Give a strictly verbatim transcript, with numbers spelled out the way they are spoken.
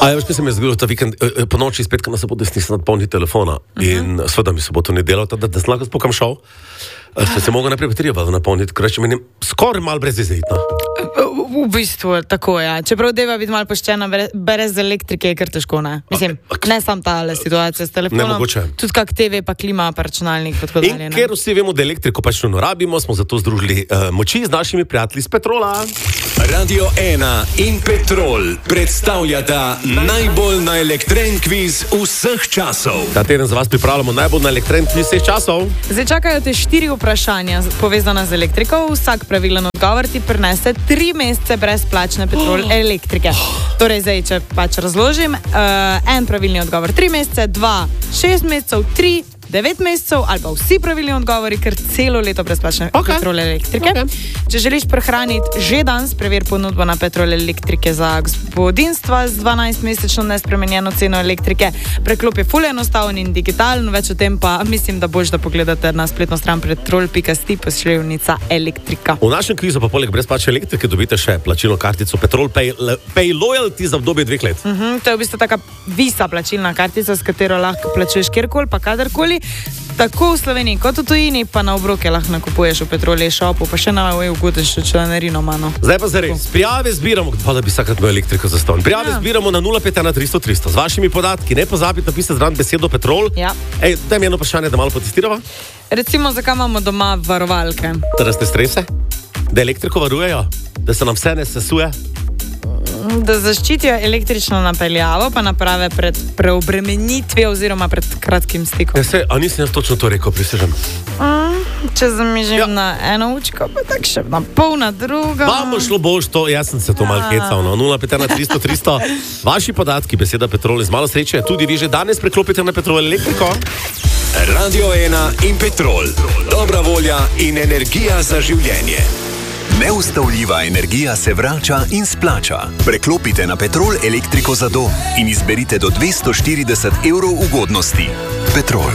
A ja, veš, kaj se mi je zgodilo ta vikend, po noči spet, ko nas se bodo stisnili napolni telefona uh-huh. in seveda mi se bo to ne delalo, da, da sem lahko spokam šel, sem se mogel najprej baterijo napolniti, ker reče meni, skoraj malo brez izredno. V bistvu, tako ja. Čeprav deva biti malo poštena, brez elektrike je kar težko, ne? Mislim, ne sam ta situacija s telefonom, tudi kak T V pa klima pa računalnik. In ker vsi vemo, da elektriko pač ne rabimo, smo zato združili uh, moči z našimi prijatelji z Petrola. Radio ena in Petrol predstavljata najbolj naelektren kviz vseh časov. Ta teden za vas pripravljamo najbolj naelektren kviz vseh časov. Zdaj čakajo te štiri vprašanja povezana z elektriko. Vsak pravilen odgovor ti prinese tri mesece brezplačne Petrol elektrike. Torej, zdaj, če pač razložim, uh, en pravilni odgovor tri mesece, dva šest mesecev, tri devet mesecev ali pa vsi pravilni odgovori, ker celo leto brezplačne okay. Petrol elektrike. Okay. Če želiš prehraniti že danes, prever ponudbo na Petrol elektrike za gospodinstva z dvanajstmesečno nespremenjeno ceno elektrike. Preklop je ful enostaven in digitalen, več o tem pa mislim, da boš da pogledate na spletno stran petrol pika si pošljevnica elektrika. V našem kvizu pa poleg brezplačne elektrike dobite še plačilno kartico Petrol Pay, Pay Loyalty za obdobje dveh let. Uh-huh, to je v bistvu taka visa plačilna kartica, s katero lahko plačuješ kjerkoli pa kadarkoli. Tako v Sloveniji kot v tujini, pa na obroke lahko nakupuješ v Petrol e-shopu, pa še na ugodeš še članarino mano. Zdaj pa zares, prijave zbiramo, pa da bi vsakrat imel elektriko za ston. Prijave ja. zbiramo na nula pet ena tristo tristo. Z vašimi podatki, ne pozabite napisati zraven besedo Petrol. Ja. Ej, daj mi eno vprašanje, da malo potestirava. Recimo, zakaj imamo doma varovalke? Da nas ne strese? Da elektriko varujejo? Da se nam vse ne sesuje? Da zaščitijo električno napeljavo, pa naprave pred preobremenitvijo oziroma pred kratkim stikom. Ja, se, a nisem jaz točno to rekel, prisežem. Mm, če zamižim ja. na eno učko, pa tak še na pol na drugo. Vamo šlo boš to, jaz sem se to ja. malo kecal, no. nula pet ena tristo tristo. Vaši podatki, beseda Petrol, z malo sreče, tudi vi že danes preklopite na Petrol elektriko. Radio ena in Petrol. Dobra volja in energija za življenje. Neustavljiva energija se vrača in splača. Preklopite na Petrol elektriko za dom in izberite do dvesto štirideset evrov ugodnosti. Petrol.